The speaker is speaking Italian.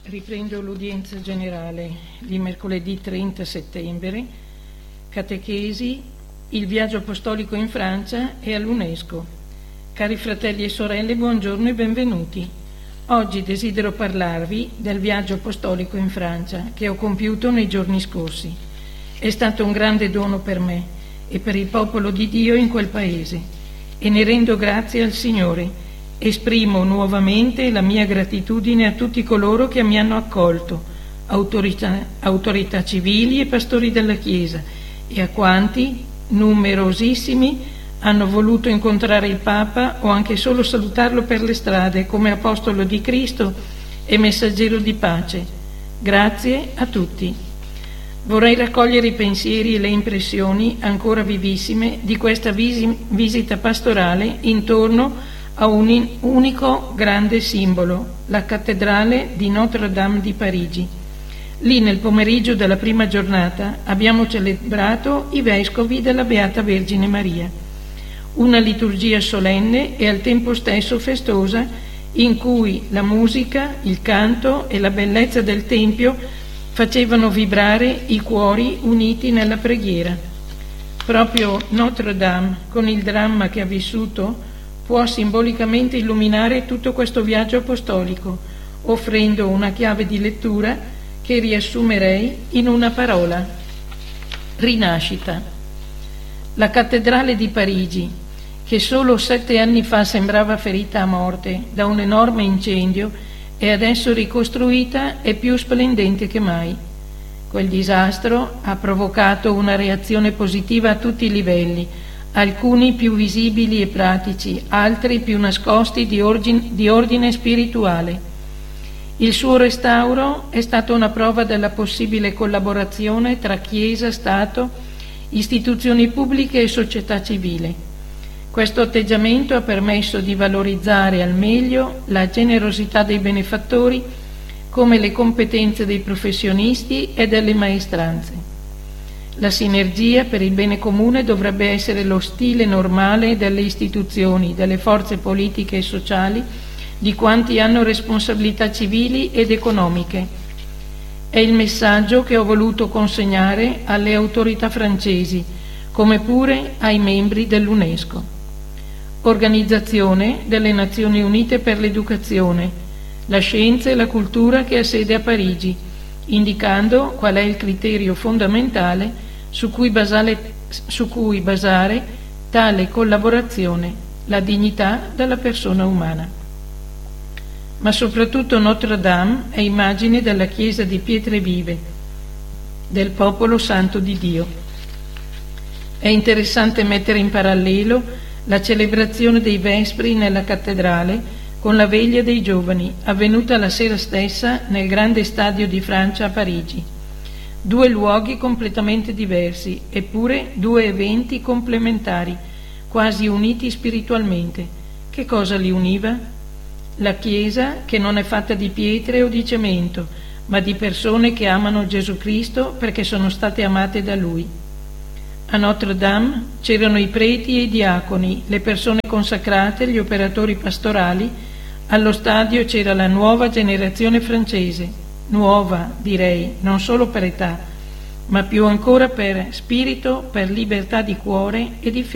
Riprendo l'udienza generale di mercoledì 30 settembre, catechesi, il viaggio apostolico in Francia e all'UNESCO. Cari fratelli e sorelle, buongiorno e benvenuti. Oggi desidero parlarvi del viaggio apostolico in Francia che ho compiuto nei giorni scorsi. È stato un grande dono per me e per il popolo di Dio in quel paese e ne rendo grazie al Signore. Esprimo nuovamente la mia gratitudine a tutti coloro che mi hanno accolto, autorità civili e pastori della Chiesa, e a quanti, numerosissimi, hanno voluto incontrare il Papa o anche solo salutarlo per le strade come apostolo di Cristo e messaggero di pace. Grazie a tutti. Vorrei raccogliere i pensieri e le impressioni ancora vivissime di questa visita pastorale intorno a un unico grande simbolo, la cattedrale di Notre-Dame di Parigi. Lì nel pomeriggio della prima giornata abbiamo celebrato i vescovi della Beata Vergine Maria, una liturgia solenne e al tempo stesso festosa in cui la musica, il canto e la bellezza del Tempio facevano vibrare i cuori uniti nella preghiera. Proprio Notre-Dame, con il dramma che ha vissuto, può simbolicamente illuminare tutto questo viaggio apostolico, offrendo una chiave di lettura che riassumerei in una parola: rinascita. La cattedrale di Parigi, che solo 7 anni fa sembrava ferita a morte da un enorme incendio, è adesso ricostruita e più splendente che mai. Quel disastro ha provocato una reazione positiva a tutti i livelli, alcuni più visibili e pratici, altri più nascosti di ordine spirituale. Il suo restauro è stato una prova della possibile collaborazione tra Chiesa, Stato, istituzioni pubbliche e società civile. Questo atteggiamento ha permesso di valorizzare al meglio la generosità dei benefattori come le competenze dei professionisti e delle maestranze. La sinergia per il bene comune dovrebbe essere lo stile normale delle istituzioni, delle forze politiche e sociali, di quanti hanno responsabilità civili ed economiche. È il messaggio che ho voluto consegnare alle autorità francesi, come pure ai membri dell'UNESCO. Organizzazione delle Nazioni Unite per l'Educazione, la scienza e la cultura che ha sede a Parigi, indicando qual è il criterio fondamentale su cui basare tale collaborazione, la dignità della persona umana. Ma soprattutto Notre-Dame è immagine della Chiesa di pietre vive, del popolo santo di Dio. È interessante mettere in parallelo la celebrazione dei Vespri nella cattedrale con la veglia dei giovani, avvenuta la sera stessa nel grande stadio di Francia a Parigi. 2 luoghi completamente diversi, eppure 2 eventi complementari, quasi uniti spiritualmente. Che cosa li univa? La Chiesa, che non è fatta di pietre o di cemento, ma di persone che amano Gesù Cristo perché sono state amate da Lui. A Notre-Dame c'erano i preti e i diaconi, le persone consacrate, gli operatori pastorali. Allo stadio c'era la nuova generazione francese, nuova direi, non solo per età, ma più ancora per spirito, per libertà di cuore e di fede.